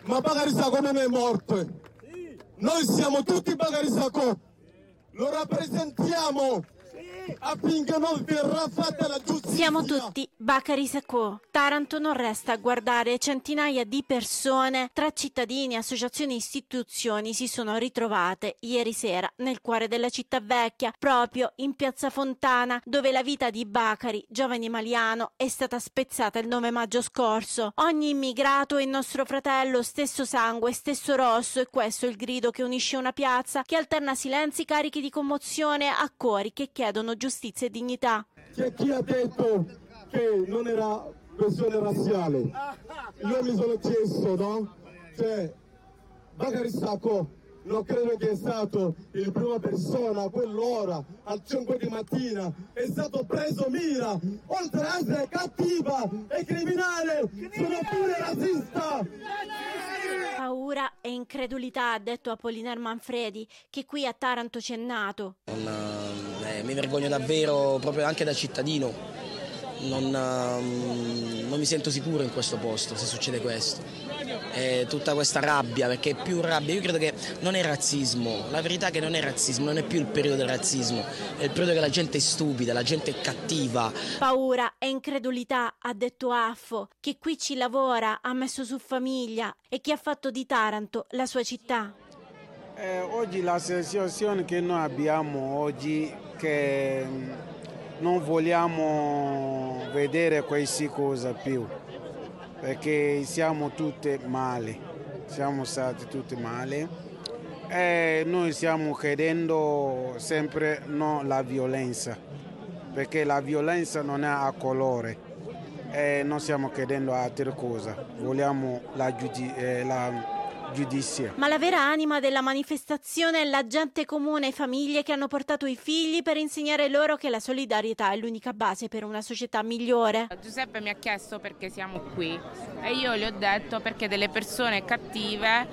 Ma Bakary Sacco non è morto. Noi siamo tutti Bakary Sacco. Lo rappresentiamo affinché non verrà fatta la giustizia. Siamo tutti Bakary Sacco. Taranto non resta a guardare. Centinaia di persone, tra cittadini, associazioni e istituzioni, si sono ritrovate ieri sera nel cuore della città vecchia, proprio in piazza Fontana, dove la vita di Bakary, giovane maliano, è stata spezzata il 9 maggio scorso. Ogni immigrato è nostro fratello, stesso sangue, stesso rosso, e questo è il grido che unisce una piazza che alterna silenzi carichi di commozione a cori che chiedono giustizia e dignità. C'è chi ha detto che non era questione razziale. Io mi sono chiesto, no? Cioè, Bakary Sacco non credo che è stato il prima persona a quell'ora, al 5 di mattina, è stato preso mira, oltre ad essere cattiva e criminale, sono pure razzista. Paura e incredulità, ha detto Apollinaire Manfredi, che qui a Taranto c'è nato. Mi vergogno davvero, proprio anche da cittadino. Non mi sento sicuro in questo posto se succede questo. Tutta questa rabbia, perché è più rabbia. Io credo che non è razzismo, la verità è che non è razzismo, non è più il periodo del razzismo, è il periodo che la gente è stupida, la gente è cattiva. Paura e incredulità, ha detto Affo, che qui ci lavora, ha messo su famiglia e che ha fatto di Taranto la sua città. Oggi la situazione che noi abbiamo oggi, che non vogliamo vedere queste cose più, perché siamo tutti male, siamo stati tutti male e noi stiamo chiedendo sempre no la violenza, perché la violenza non è a colore e non stiamo chiedendo altre cose, vogliamo la giudizia. Ma la vera anima della manifestazione è la gente comune e famiglie che hanno portato i figli per insegnare loro che la solidarietà è l'unica base per una società migliore. Giuseppe mi ha chiesto perché siamo qui e io gli ho detto perché delle persone cattive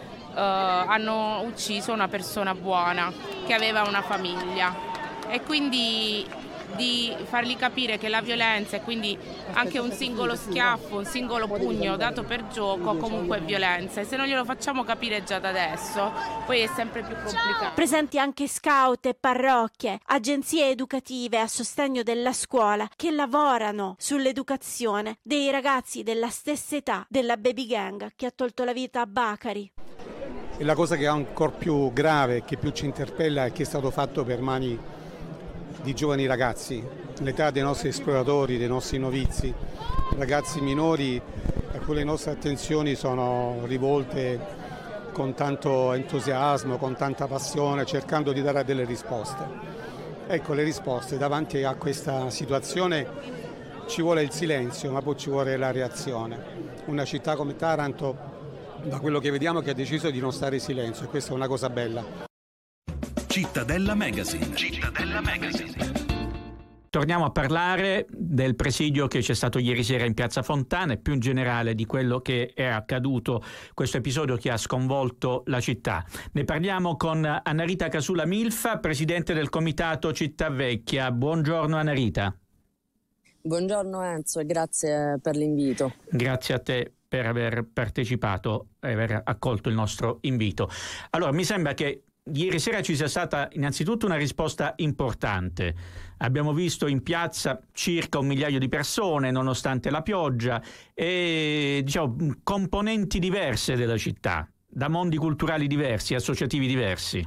hanno ucciso una persona buona che aveva una famiglia, e quindi di fargli capire che la violenza, e quindi anche un singolo schiaffo, un singolo pugno dato per gioco comunque è violenza, e se non glielo facciamo capire già da adesso poi è sempre più complicato. Presenti anche scout e parrocchie, agenzie educative a sostegno della scuola che lavorano sull'educazione dei ragazzi della stessa età della baby gang che ha tolto la vita a Bakary. E la cosa che è ancora più grave, che più ci interpella, è che è stato fatto per mani di giovani ragazzi, l'età dei nostri esploratori, dei nostri novizi, ragazzi minori a cui le nostre attenzioni sono rivolte con tanto entusiasmo, con tanta passione, cercando di dare delle risposte. Ecco, le risposte davanti a questa situazione ci vuole il silenzio, ma poi ci vuole la reazione. Una città come Taranto, da quello che vediamo, che ha deciso di non stare in silenzio, e questa è una cosa bella. Cittadella Magazine. Cittadella Magazine. Torniamo a parlare del presidio che c'è stato ieri sera in piazza Fontana e più in generale di quello che è accaduto, questo episodio che ha sconvolto la città. Ne parliamo con Annarita Casula Milfa, presidente del comitato Città Vecchia. Buongiorno Annarita. Buongiorno Enzo e grazie per l'invito. Grazie a te per aver partecipato e aver accolto il nostro invito. Allora, mi sembra che ieri sera ci sia stata innanzitutto una risposta importante. Abbiamo visto in piazza circa 1 migliaio di persone nonostante la pioggia e componenti diverse della città, da mondi culturali diversi, associativi diversi.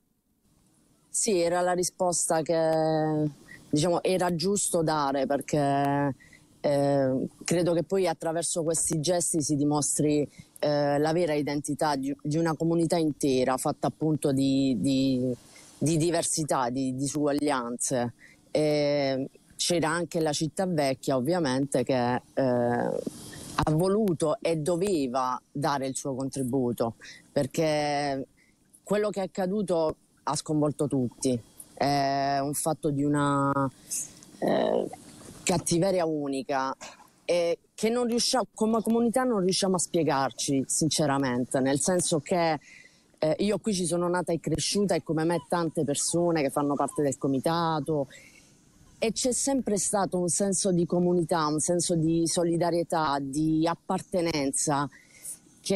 Sì, era la risposta che era giusto dare, perché credo che poi attraverso questi gesti si dimostri la vera identità di una comunità intera, fatta appunto di diversità, di disuguaglianze. C'era anche la città vecchia, ovviamente, che ha voluto e doveva dare il suo contributo, perché quello che è accaduto ha sconvolto tutti. È un fatto di una cattiveria unica e che non riusciamo, come comunità non riusciamo a spiegarci sinceramente, nel senso che io qui ci sono nata e cresciuta, e come me tante persone che fanno parte del comitato, e c'è sempre stato un senso di comunità, un senso di solidarietà, di appartenenza,